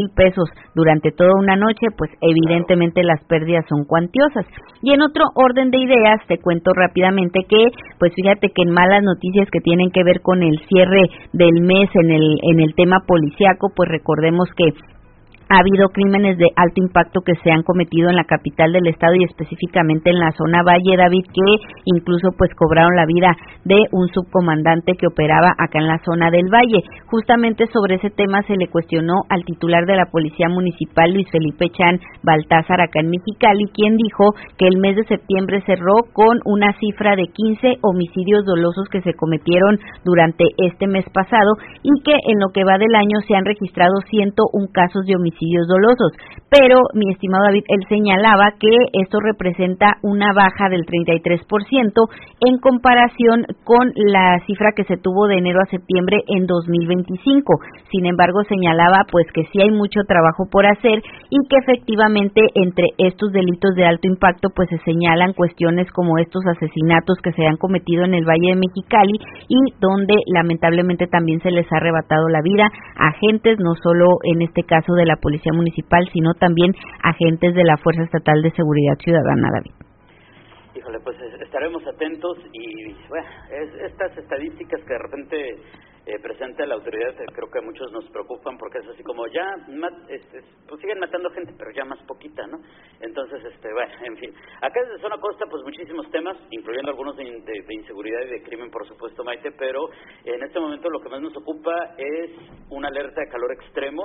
pesos durante toda una noche, pues evidentemente las pérdidas son cuantiosas. Y en otro orden de ideas, te cuento rápidamente que, pues fíjate que en malas noticias que tienen que ver con el cierre del mes en el tema policíaco, pues recordemos que ha habido crímenes de alto impacto que se han cometido en la capital del estado y específicamente en la zona Valle, David, que incluso pues cobraron la vida de un subcomandante que operaba acá en la zona del Valle. Justamente sobre ese tema se le cuestionó al titular de la Policía Municipal, Luis Felipe Chan Baltázar, acá en Mexicali, quien dijo que el mes de septiembre cerró con una cifra de 15 homicidios dolosos que se cometieron durante este mes pasado y que en lo que va del año se han registrado 101 casos de homicidios dolosos, pero mi estimado David, él señalaba que esto representa una baja del 33% en comparación con la cifra que se tuvo de enero a septiembre en 2025. Sin embargo, señalaba pues que sí hay mucho trabajo por hacer y que efectivamente entre estos delitos de alto impacto pues se señalan cuestiones como estos asesinatos que se han cometido en el Valle de Mexicali y donde lamentablemente también se les ha arrebatado la vida a agentes, no solo en este caso de la Policía Municipal, sino también agentes de la Fuerza Estatal de Seguridad Ciudadana, David. Híjole, pues estaremos atentos y bueno, estas estadísticas que de repente presenta la autoridad, creo que a muchos nos preocupan porque es así como ya pues siguen matando gente, pero ya más poquita, ¿no? Entonces, bueno, en fin. Acá desde Zona Costa, pues muchísimos temas, incluyendo algunos de inseguridad y de crimen, por supuesto, Maite, pero en este momento lo que más nos ocupa es una alerta de calor extremo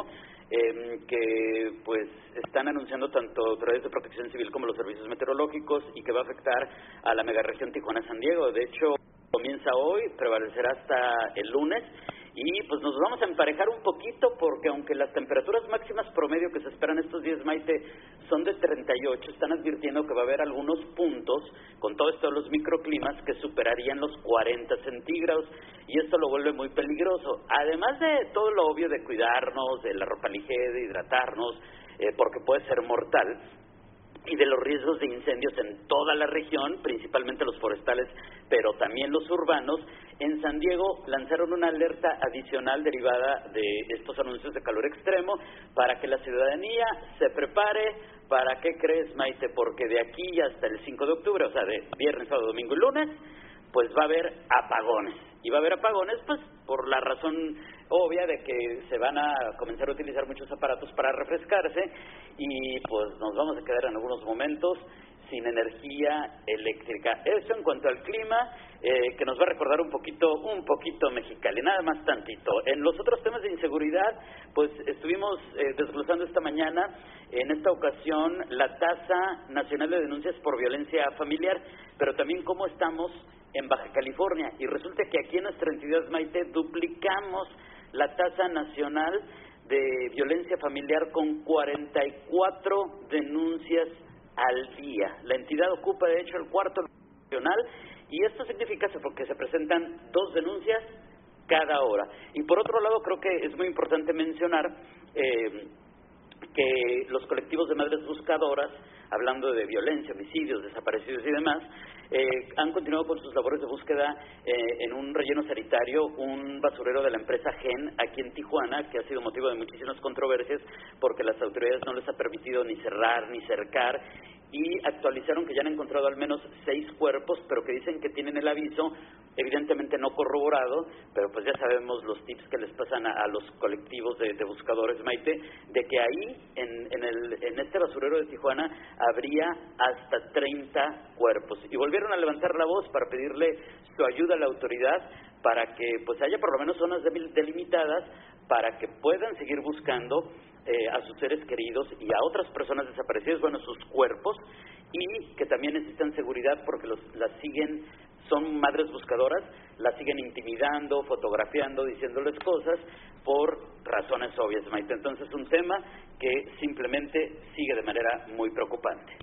que pues están anunciando tanto autoridades de protección civil como los servicios meteorológicos y que va a afectar a la megarregión Tijuana-San Diego. De hecho, comienza hoy, prevalecerá hasta el lunes y pues nos vamos a emparejar un poquito porque aunque las temperaturas máximas promedio que se esperan estos días, Maite, son de 38, están advirtiendo que va a haber algunos puntos con todo esto de los microclimas que superarían los 40 centígrados y esto lo vuelve muy peligroso. Además de todo lo obvio de cuidarnos, de la ropa ligera, de hidratarnos, porque puede ser mortal, y de los riesgos de incendios en toda la región, principalmente los forestales, pero también los urbanos. En San Diego lanzaron una alerta adicional derivada de estos anuncios de calor extremo para que la ciudadanía se prepare. ¿Para qué crees, Maite? Porque de aquí hasta el 5 de octubre, o sea, de viernes, sábado, domingo y lunes, pues va a haber apagones. Y va a haber apagones, pues, por la razón obvia de que se van a comenzar a utilizar muchos aparatos para refrescarse y, pues, nos vamos a quedar en algunos momentos sin energía eléctrica. Eso en cuanto al clima, que nos va a recordar un poquito Mexicali, nada más tantito. En los otros temas de inseguridad, pues estuvimos desglosando esta mañana, en esta ocasión, la tasa nacional de denuncias por violencia familiar, pero también cómo estamos en Baja California. Y resulta que aquí en nuestra entidad, Maite, duplicamos la tasa nacional de violencia familiar con 44 denuncias al día. La entidad ocupa, de hecho, el cuarto nacional y esto significa que se presentan 2 denuncias cada hora. Y por otro lado, creo que es muy importante mencionar que los colectivos de madres buscadoras, hablando de violencia, homicidios, desaparecidos y demás, han continuado con sus labores de búsqueda en un relleno sanitario, un basurero de la empresa GEN aquí en Tijuana, que ha sido motivo de muchísimas controversias porque las autoridades no les ha permitido ni cerrar ni cercar, y actualizaron que ya han encontrado al menos 6 cuerpos, pero que dicen que tienen el aviso, evidentemente no corroborado, pero pues ya sabemos los tips que les pasan a los colectivos de buscadores, Maite, de que ahí, en este basurero de Tijuana, habría hasta 30 cuerpos. Y volvieron a levantar la voz para pedirle su ayuda a la autoridad para que pues haya por lo menos zonas delimitadas para que puedan seguir buscando a sus seres queridos y a otras personas desaparecidas, bueno, sus cuerpos, y que también necesitan seguridad porque las siguen, son madres buscadoras, las siguen intimidando, fotografiando, diciéndoles cosas por razones obvias, Maite. Entonces, un tema que simplemente sigue de manera muy preocupante.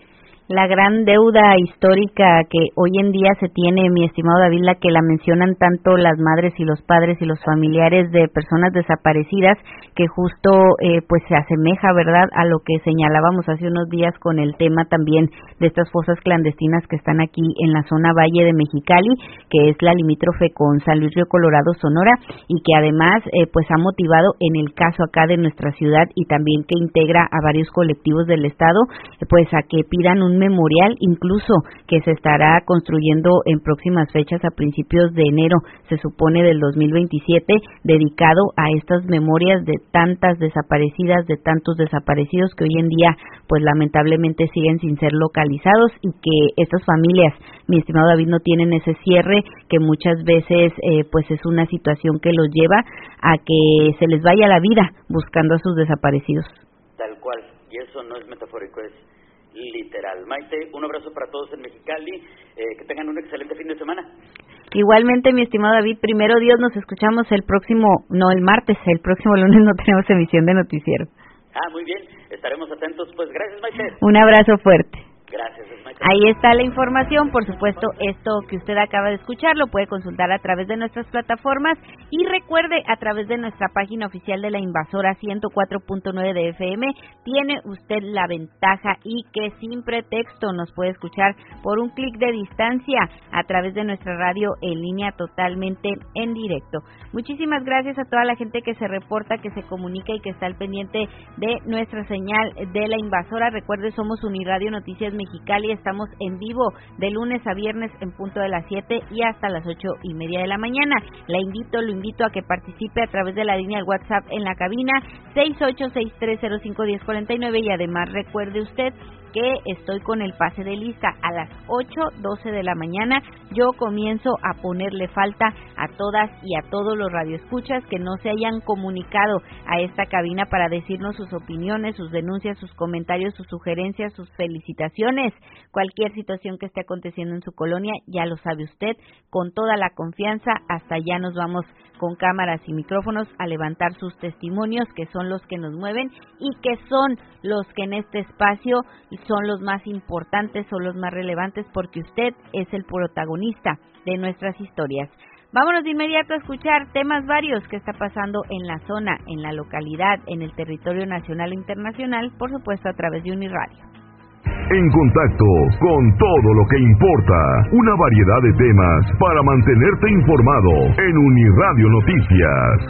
La gran deuda histórica que hoy en día se tiene, mi estimado David, la que la mencionan tanto las madres y los padres y los familiares de personas desaparecidas, que justo pues se asemeja, ¿verdad?, a lo que señalábamos hace unos días con el tema también de estas fosas clandestinas que están aquí en la zona Valle de Mexicali, que es la limítrofe con San Luis Río Colorado, Sonora, y que además pues ha motivado en el caso acá de nuestra ciudad y también que integra a varios colectivos del estado, pues a que pidan un memorial, incluso que se estará construyendo en próximas fechas a principios de enero, se supone del 2027, dedicado a estas memorias de tantas desaparecidas, de tantos desaparecidos que hoy en día pues lamentablemente siguen sin ser localizados y que estas familias, mi estimado David, no tienen ese cierre que muchas veces pues es una situación que los lleva a que se les vaya la vida buscando a sus desaparecidos. Tal cual, y eso no es metafórico, es literal. Maite, un abrazo para todos en Mexicali, que tengan un excelente fin de semana. Igualmente, mi estimado David, primero Dios, nos escuchamos el martes, el próximo lunes no tenemos emisión de noticiero. Muy bien, estaremos atentos, pues gracias, Maite. Un abrazo fuerte. Gracias, Maite. Ahí está la información, por supuesto, esto que usted acaba de escuchar lo puede consultar a través de nuestras plataformas y recuerde, a través de nuestra página oficial de La Invasora 104.9 de FM, tiene usted la ventaja y que sin pretexto nos puede escuchar por un clic de distancia a través de nuestra radio en línea totalmente en directo. Muchísimas gracias a toda la gente que se reporta, que se comunica y que está al pendiente de nuestra señal de La Invasora. Recuerde, somos Uniradio Noticias Mexicali, estamos en vivo de lunes a viernes en punto de las 7 y hasta las 8:30 de la mañana. Lo invito a que participe a través de la línea del WhatsApp en la cabina 6863051049 y además recuerde usted que estoy con el pase de lista a las 8:12 de la mañana. Yo comienzo a ponerle falta a todas y a todos los radioescuchas que no se hayan comunicado a esta cabina para decirnos sus opiniones, sus denuncias, sus comentarios, sus sugerencias, sus felicitaciones, cualquier situación que esté aconteciendo en su colonia, ya lo sabe usted, con toda la confianza, hasta allá nos vamos con cámaras y micrófonos a levantar sus testimonios, que son los que nos mueven y que son los que en este espacio son los más importantes, son los más relevantes, porque usted es el protagonista de nuestras historias. Vámonos de inmediato a escuchar temas varios que está pasando en la zona, en la localidad, en el territorio nacional e internacional, por supuesto a través de Uniradio. En contacto con todo lo que importa, una variedad de temas para mantenerte informado en Uniradio Noticias.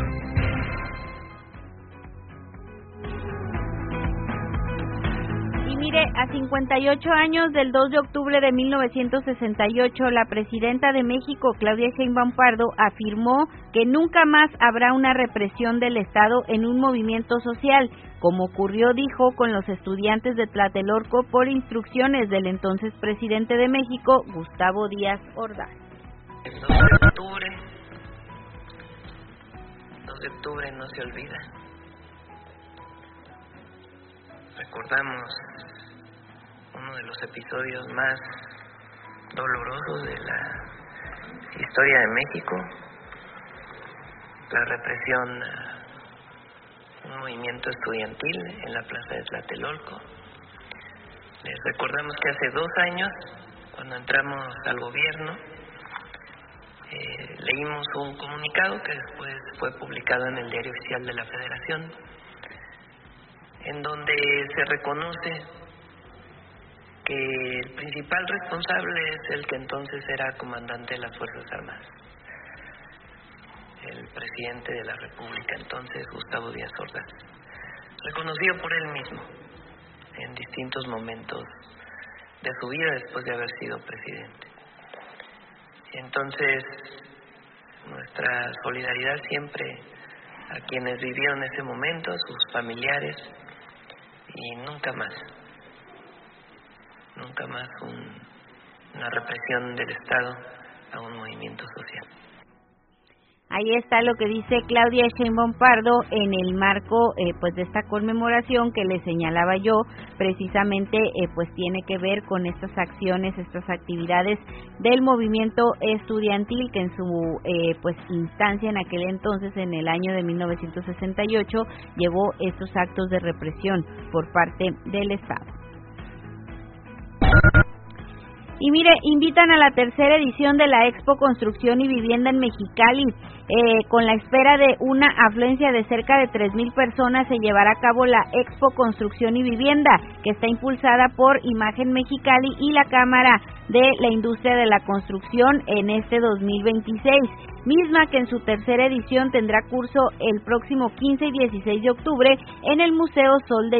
A 58 años del 2 de octubre de 1968, la presidenta de México, Claudia Sheinbaum Pardo, afirmó que nunca más habrá una represión del Estado en un movimiento social, como ocurrió, dijo, con los estudiantes de Tlatelolco por instrucciones del entonces presidente de México, Gustavo Díaz Ordaz. El 2 de octubre no se olvida. Recordamos uno de los episodios más dolorosos de la historia de México, la represión a un movimiento estudiantil en la plaza de Tlatelolco. Les recordamos que hace 2 años, cuando entramos al gobierno, leímos un comunicado que después fue publicado en el Diario Oficial de la Federación, en donde se reconoce que el principal responsable es el que entonces era comandante de las Fuerzas Armadas, el presidente de la República entonces, Gustavo Díaz Ordaz, reconocido por él mismo en distintos momentos de su vida después de haber sido presidente. Y entonces nuestra solidaridad siempre a quienes vivieron ese momento, a sus familiares, y nunca más una represión del Estado a un movimiento social. Ahí está lo que dice Claudia Sheinbaum Pardo en el marco pues de esta conmemoración que le señalaba yo, precisamente pues tiene que ver con estas acciones, estas actividades del movimiento estudiantil que en su pues instancia en aquel entonces, en el año de 1968, llevó estos actos de represión por parte del Estado. Y mire, invitan a la tercera edición de la Expo Construcción y Vivienda en Mexicali. Con la espera de una afluencia de cerca de 3,000 personas, se llevará a cabo la Expo Construcción y Vivienda, que está impulsada por Imagen Mexicali y la Cámara de la Industria de la Construcción en este 2026, misma que en su tercera edición tendrá curso el próximo 15 y 16 de octubre en el Museo Sol de